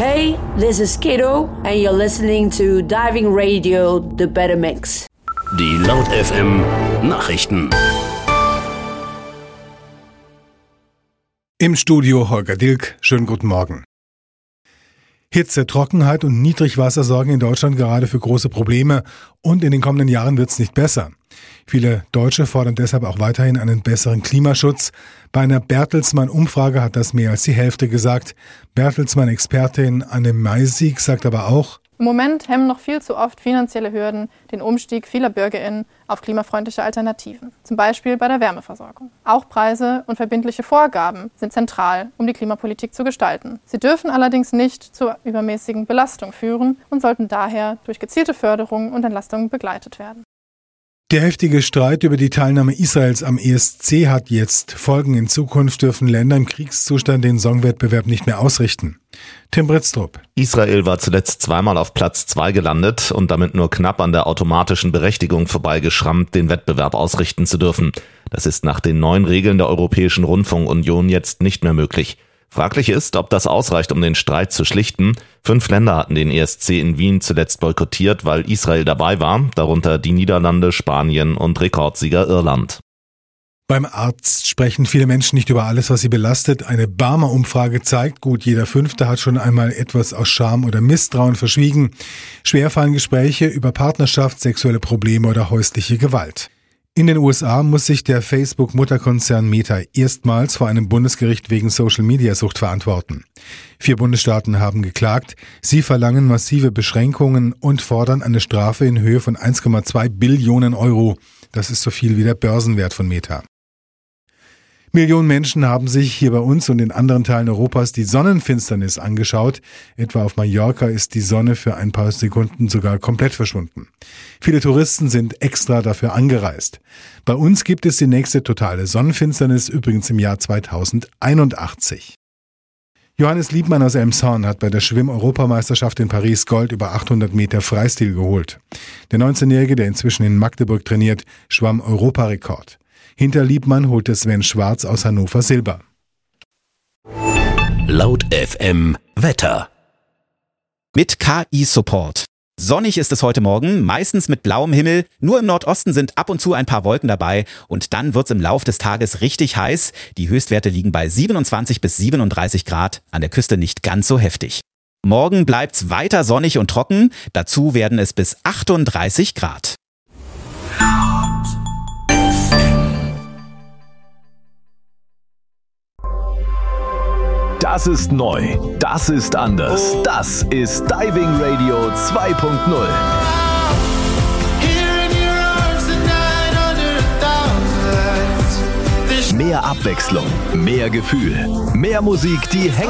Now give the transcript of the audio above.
Hey, this is Kiddo and you're listening to Diving Radio, The Better Mix. Die Laut FM Nachrichten. Im Studio Holger Dilk, schönen guten Morgen. Hitze, Trockenheit und Niedrigwasser sorgen in Deutschland gerade für große Probleme und in den kommenden Jahren wird es nicht besser. Viele Deutsche fordern deshalb auch weiterhin einen besseren Klimaschutz. Bei einer Bertelsmann-Umfrage hat das mehr als die Hälfte gesagt. Bertelsmann-Expertin Anne Meisig sagt aber auch: Im Moment hemmen noch viel zu oft finanzielle Hürden den Umstieg vieler BürgerInnen auf klimafreundliche Alternativen, zum Beispiel bei der Wärmeversorgung. Auch Preise und verbindliche Vorgaben sind zentral, um die Klimapolitik zu gestalten. Sie dürfen allerdings nicht zur übermäßigen Belastung führen und sollten daher durch gezielte Förderung und Entlastungen begleitet werden. Der heftige Streit über die Teilnahme Israels am ESC hat jetzt Folgen. In Zukunft dürfen Länder im Kriegszustand den Songwettbewerb nicht mehr ausrichten. Tim Britztrup. Israel war zuletzt zweimal auf Platz 2 gelandet und damit nur knapp an der automatischen Berechtigung vorbeigeschrammt, den Wettbewerb ausrichten zu dürfen. Das ist nach den neuen Regeln der Europäischen Rundfunkunion jetzt nicht mehr möglich. Fraglich ist, ob das ausreicht, um den Streit zu schlichten. 5 Länder hatten den ESC in Wien zuletzt boykottiert, weil Israel dabei war, darunter die Niederlande, Spanien und Rekordsieger Irland. Beim Arzt sprechen viele Menschen nicht über alles, was sie belastet. Eine Barmer-Umfrage zeigt, gut jeder Fünfte hat schon einmal etwas aus Scham oder Misstrauen verschwiegen. Schwer fallen Gespräche über Partnerschaft, sexuelle Probleme oder häusliche Gewalt. In den USA muss sich der Facebook-Mutterkonzern Meta erstmals vor einem Bundesgericht wegen Social-Media-Sucht verantworten. 4 Bundesstaaten haben geklagt. Sie verlangen massive Beschränkungen und fordern eine Strafe in Höhe von 1,2 Billionen Euro. Das ist so viel wie der Börsenwert von Meta. Millionen Menschen haben sich hier bei uns und in anderen Teilen Europas die Sonnenfinsternis angeschaut. Etwa auf Mallorca ist die Sonne für ein paar Sekunden sogar komplett verschwunden. Viele Touristen sind extra dafür angereist. Bei uns gibt es die nächste totale Sonnenfinsternis übrigens im Jahr 2081. Johannes Liebmann aus Elmshorn hat bei der Schwimm-Europameisterschaft in Paris Gold über 800 Meter Freistil geholt. Der 19-Jährige, der inzwischen in Magdeburg trainiert, schwamm Europarekord. Hinter Liebmann holte Sven Schwarz aus Hannover Silber. Laut FM Wetter. Mit KI-Support. Sonnig ist es heute Morgen, meistens mit blauem Himmel. Nur im Nordosten sind ab und zu ein paar Wolken dabei. Und dann wird's im Lauf des Tages richtig heiß. Die Höchstwerte liegen bei 27 bis 37 Grad, an der Küste nicht ganz so heftig. Morgen bleibt's weiter sonnig und trocken. Dazu werden es bis 38 Grad. Das ist neu, das ist anders, das ist Diving Radio 2.0. Mehr Abwechslung, mehr Gefühl, mehr Musik, die hängen